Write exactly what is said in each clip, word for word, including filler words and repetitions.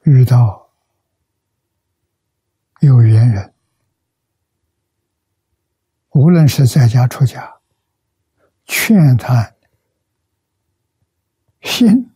遇到有缘人，无论是在家出家，劝他信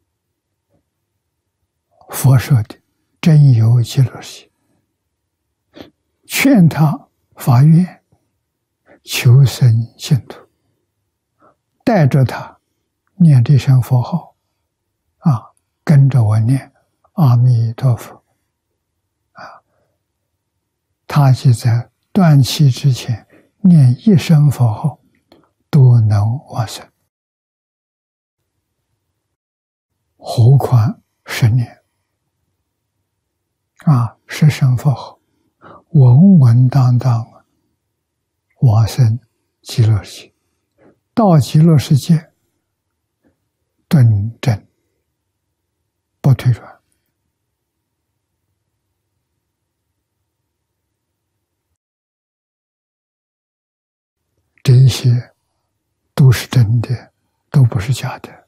佛说的真有极乐世界，劝他发愿求生净土，带着他念这声佛号啊，跟着我念阿弥陀佛啊，他就在断气之前念一声佛号都能往生，何况十年啊，十声佛号稳稳当当往生极乐世界，到极乐世界顿正不退转。这一些都是真的，都不是假的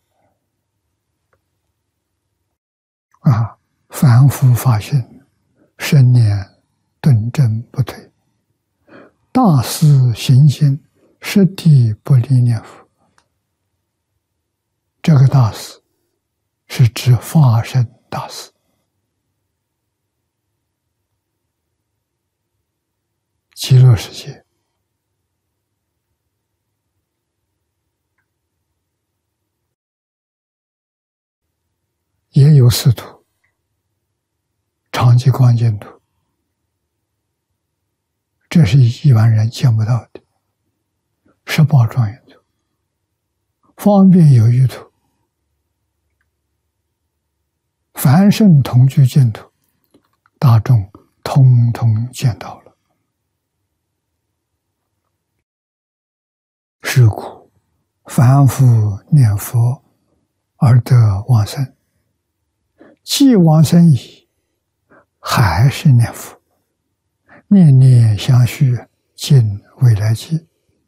啊！凡夫发心，十年顿正不退，大事行心，实地不离念佛。这个大事是指发生大事，极乐世界也有四土：长吉光净土，这是一般人见不到的；十宝庄严土、方便有余土、凡圣同居净土，大众通通见到了。是故凡夫念佛而得往生，既往生矣，还是念佛，念念相续，尽未来际。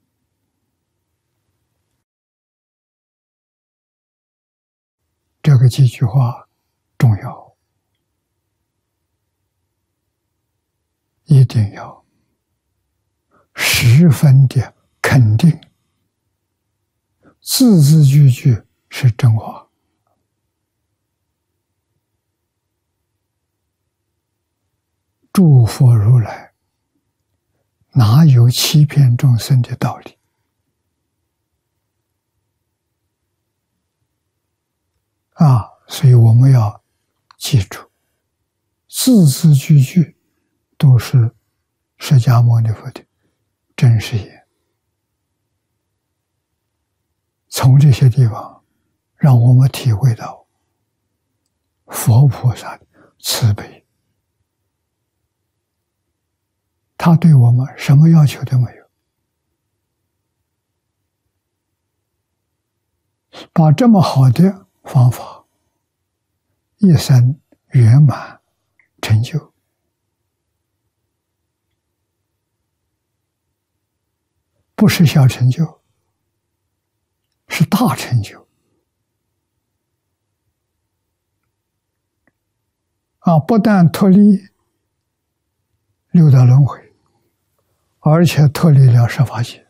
这个几句话重要，一定要十分的肯定，字字句句是真话。诸佛如来哪有欺骗众生的道理啊？所以我们要记住，字字句句都是释迦牟尼佛的真实言。从这些地方让我们体会到佛菩萨的慈悲，他对我们什么要求都没有，把这么好的方法一生圆满成就，不是小成就，是大成就啊！不但脱离六道轮回，而且脱离了十法界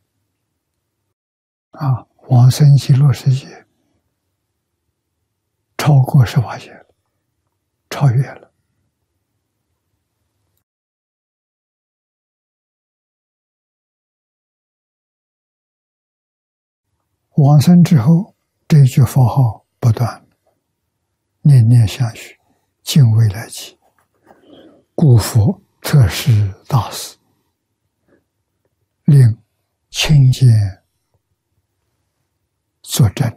啊，往生极乐世界，超过十法界了，超越了。往生之后，这句佛号不断，念念相续，尽未来际。故佛特示大事，令亲见作证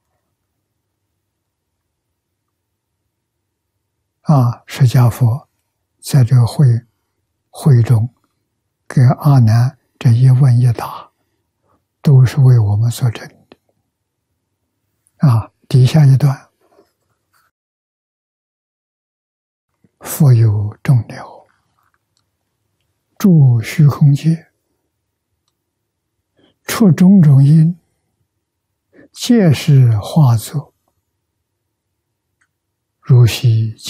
啊！释迦佛在这个会会中给阿难这一问一答，都是为我们作证的啊！底下一段，复有众鸟，住虚空界，出种种因，皆是化作，如昔